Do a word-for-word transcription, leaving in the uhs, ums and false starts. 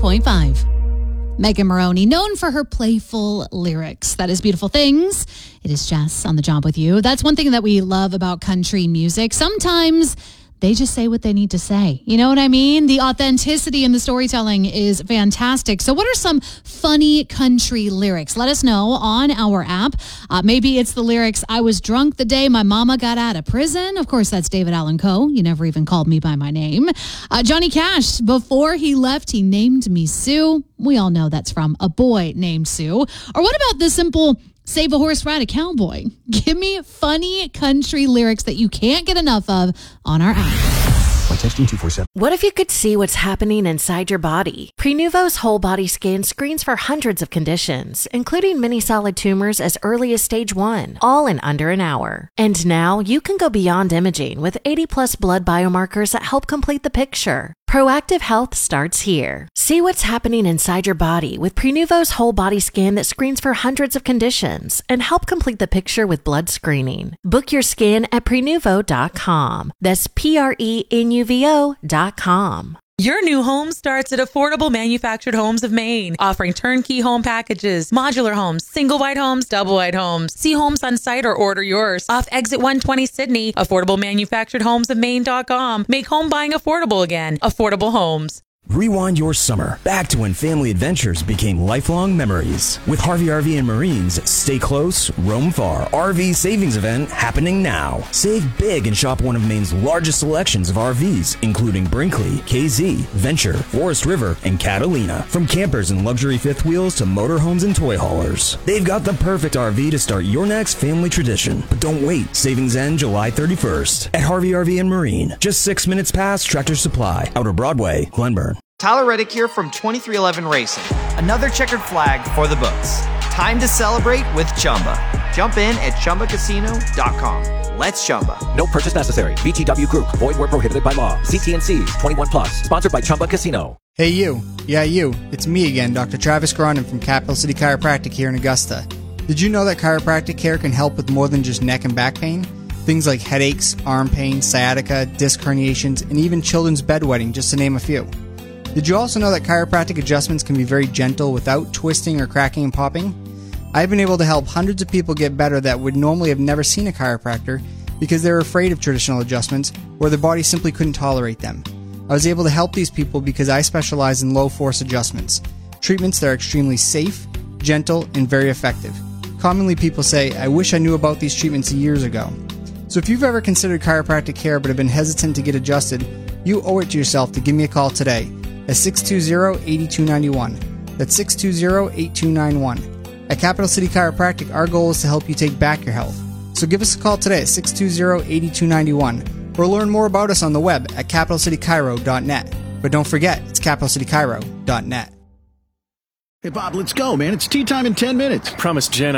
point five. Megan Moroney, known for her playful lyrics. That is Beautiful Things. It is Jess on the job with you. That's one thing that we love about country music. Sometimes they just say what they need to say. You know what I mean? The authenticity in the storytelling is fantastic. So what are some funny country lyrics? Let us know on our app. Uh, maybe it's the lyrics, I was drunk the day my mama got out of prison. Of course, that's David Allan Coe. You never even called me by my name. Uh, Johnny Cash, before he left, he named me Sue. We all know that's from A Boy Named Sue. Or what about the simple Save a Horse, Ride a Cowboy? Give me funny country lyrics that you can't get enough of on our app. By testing two four seven. What if you could see what's happening inside your body? Prenuvo's whole body scan screens for hundreds of conditions, including many solid tumors as early as stage one, all in under an hour. And now you can go beyond imaging with eighty plus blood biomarkers that help complete the picture. Proactive health starts here. See what's happening inside your body with Prenuvo's whole body scan that screens for hundreds of conditions and help complete the picture with blood screening. Book your scan at prenuvo dot com. That's P R E N U V O dot com. Your new home starts at Affordable Manufactured Homes of Maine, offering turnkey home packages, modular homes, single wide homes, double wide homes. See homes on site or order yours. Off Exit one twenty Sydney, affordable manufactured homes of maine dot com. Make home buying affordable again. Affordable Homes. Rewind your summer back to when family adventures became lifelong memories. With Harvey R V and Marine's Stay Close, Roam Far R V Savings Event happening now. Save big and shop one of Maine's largest selections of R Vs, including Brinkley, K Z, Venture, Forest River, and Catalina. From campers and luxury fifth wheels to motorhomes and toy haulers, they've got the perfect R V to start your next family tradition. But don't wait. Savings end July thirty-first at Harvey R V and Marine. Just six minutes past Tractor Supply, Outer Broadway, Glenburn. Tyler Reddick here from twenty-three eleven Racing. Another checkered flag for the books. Time to celebrate with Chumba. Jump in at chumba casino dot com. Let's Chumba. No purchase necessary. V G W Group. Void where prohibited by law. C T and C's. twenty-one plus. Sponsored by Chumba Casino. Hey you. Yeah, you. It's me again, Doctor Travis Grondin from Capital City Chiropractic here in Augusta. Did you know that chiropractic care can help with more than just neck and back pain? Things like headaches, arm pain, sciatica, disc herniations, and even children's bedwetting, just to name a few. Did you also know that chiropractic adjustments can be very gentle without twisting or cracking and popping? I've been able to help hundreds of people get better that would normally have never seen a chiropractor because they were afraid of traditional adjustments or their body simply couldn't tolerate them. I was able to help these people because I specialize in low-force adjustments, treatments that are extremely safe, gentle, and very effective. Commonly people say, I wish I knew about these treatments years ago. So if you've ever considered chiropractic care but have been hesitant to get adjusted, you owe it to yourself to give me a call today at six two zero, eight two nine one. That's six two zero, eight two nine one. At Capital City Chiropractic, our goal is to help you take back your health. So give us a call today at six two zero, eight two nine one or learn more about us on the web at capital city chiro dot net. But don't forget, it's capital city chiro dot net. Hey, Bob, let's go, man. It's tea time in ten minutes. Promise Jen